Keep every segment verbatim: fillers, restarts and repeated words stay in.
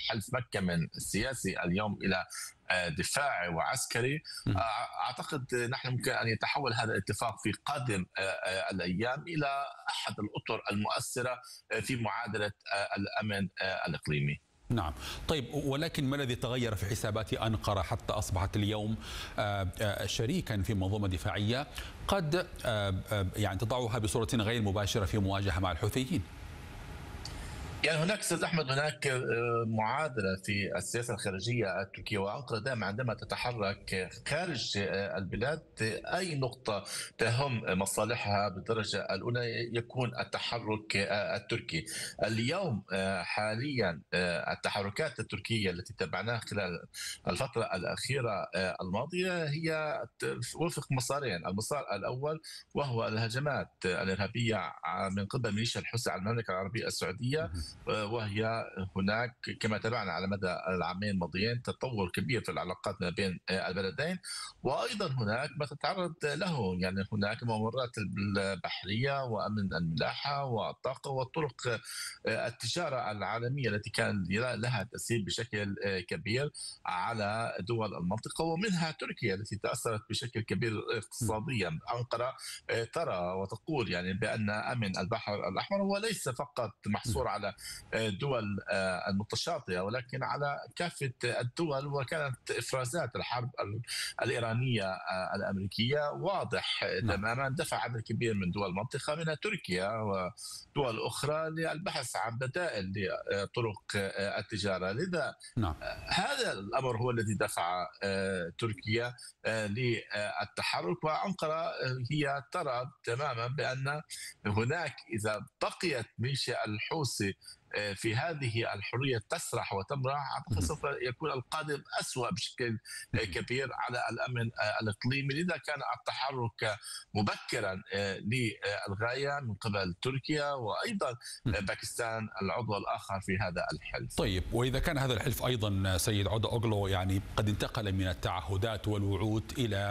الحلف مكة سياسي اليوم إلى دفاعي وعسكري. أعتقد نحن ممكن أن يتحول هذا الاتفاق في قادم الأيام إلى أحد الأطر المؤثرة في معادلة الأمن الإقليمي. نعم. طيب، ولكن ما الذي تغير في حسابات أنقرة حتى أصبحت اليوم شريكا في منظومة دفاعية قد يعني تضعها بصورة غير مباشرة في مواجهة مع الحوثيين؟ يعني هناك استاذ احمد هناك معادله في السياسه الخارجيه التركيه، وانقره دائما عندما تتحرك خارج البلاد اي نقطه تهم مصالحها بالدرجه الاولى يكون التحرك التركي. اليوم حاليا التحركات التركيه التي تابعناها خلال الفتره الاخيره الماضيه هي وفق مسارين، المسار الاول وهو الهجمات الارهابيه من قبل ميليشيا الحوثي على المملكه العربيه السعوديه، وهي هناك كما تابعنا على مدى العامين الماضيين تطور كبير في العلاقات ما بين البلدين، وايضا هناك ما تتعرض له، يعني هناك ممرات البحريه وامن الملاحه والطاقه والطرق التجاره العالميه التي كان لها تاثير بشكل كبير على دول المنطقه ومنها تركيا التي تاثرت بشكل كبير اقتصاديا. انقره ترى وتقول يعني بان امن البحر الاحمر هو ليس فقط محصور على الدول المتشاطئة ولكن على كافة الدول، وكانت إفرازات الحرب الإيرانية الأمريكية واضح تماما دفع عدد كبير من دول المنطقة منها تركيا ودول أخرى للبحث عن بدائل لطرق التجارة. لذا نعم. هذا الأمر هو الذي دفع تركيا للتحرك، وأنقرة هي ترى تماما بأن هناك إذا بقيت ميليشيا الحوثي في هذه الحرية تسرح وتمرح، أعتقد سوف يكون القادم أسوأ بشكل كبير على الأمن الإقليمي. لذا كان التحرك مبكرا للغاية من قبل تركيا وأيضا باكستان العضو الآخر في هذا الحلف. طيب، وإذا كان هذا الحلف أيضا سيد عودة أوغلو يعني قد انتقل من التعهدات والوعود إلى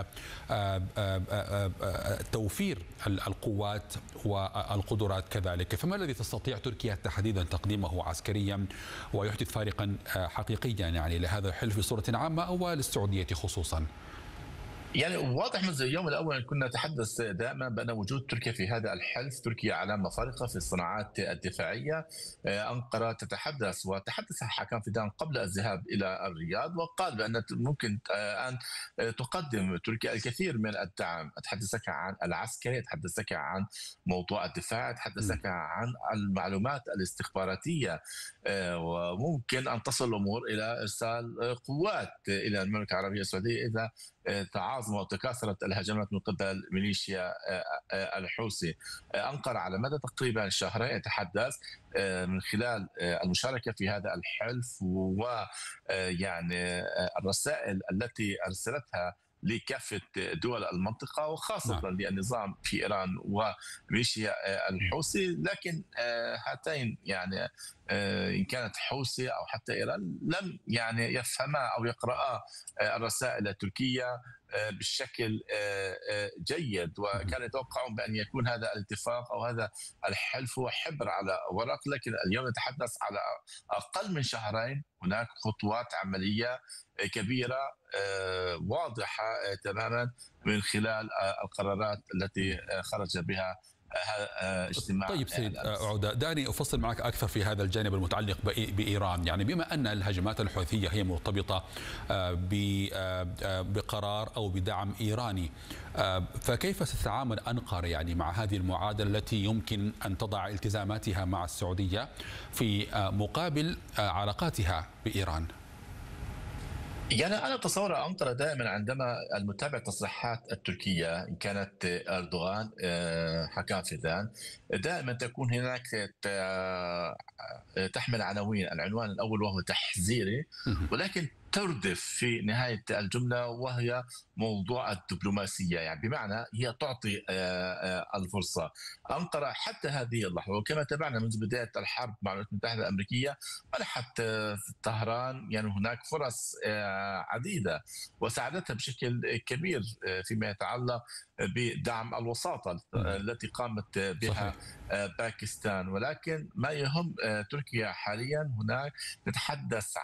توفير القوات والقدرات كذلك، فما الذي تستطيع تركيا تحديدا تقديمه عسكريا ويحدث فارقا حقيقيا يعني لهذا الحلف بصورة عامة أو للسعودية خصوصا؟ يعني واضح منذ اليوم الاول كنا نتحدث دائما بان وجود تركيا في هذا الحلف، تركيا علامه فارقه في الصناعات الدفاعيه. انقره تتحدث وتحدث حكام فيدان قبل الذهاب الى الرياض وقال بان ممكن ان تقدم تركيا الكثير من الدعم. اتحدثك عن العسكري، اتحدثك عن موضوع الدفاع، اتحدثك عن المعلومات الاستخباراتيه، وممكن ان تصل الامور الى ارسال قوات الى المملكه العربيه السعوديه اذا تعاظمت وتكاثرت الهجمات من قبل ميليشيا الحوثي. أنقرة على مدى تقريبا شهرين يتحدث من خلال المشاركة في هذا الحلف ويعني الرسائل التي أرسلتها لكافة دول المنطقة وخاصة نعم. للنظام في إيران وميليشيا الحوثي، لكن هاتين يعني إن كانت حوثي أو حتى إيران لم يعني يفهما أو يقرأا الرسائل التركية بالشكل جيد، وكانوا يتوقعون بأن يكون هذا الاتفاق أو هذا الحلف هو حبر على ورق، لكن اليوم نتحدث على أقل من شهرين هناك خطوات عملية كبيرة واضحة تماما من خلال القرارات التي خرج بها اجتماع. طيب سيد عودة، دعني أفصل معك أكثر في هذا الجانب المتعلق بإيران. يعني بما أن الهجمات الحوثية هي مرتبطة بقرار أو بدعم إيراني، فكيف ستتعامل أنقرة يعني مع هذه المعادلة التي يمكن أن تضع التزاماتها مع السعودية في مقابل علاقاتها بإيران؟ يعني أنا أتصور أنقرة دائما عندما المتابع تصريحات التركية إن كانت أردوغان حكام فيدان دائما تكون هناك تحمل عناوين، العنوان الأول وهو تحذيري ولكن تردف في نهاية الجملة وهي موضوع الدبلوماسية، يعني بمعنى هي تعطي الفرصة. أنقرة حتى هذه اللحظة وكما تابعنا منذ بداية الحرب مع الولايات المتحدة الأمريكية منحت طهران يعني هناك فرص عديدة وساعدتها بشكل كبير فيما يتعلق بدعم الوساطة التي قامت بها باكستان، ولكن ما يهم تركيا حاليا هناك نتحدث